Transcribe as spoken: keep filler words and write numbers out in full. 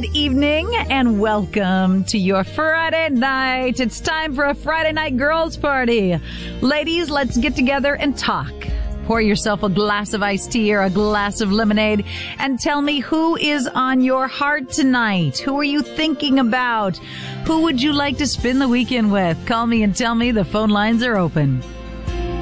evening and welcome to your Friday night. It's time for a Friday night girls party. Ladies, let's get together and talk. Pour yourself a glass of iced tea or a glass of lemonade and tell me who is on your heart tonight. Who are you thinking about? Who would you like to spend the weekend with? Call me and tell me. The phone lines are open.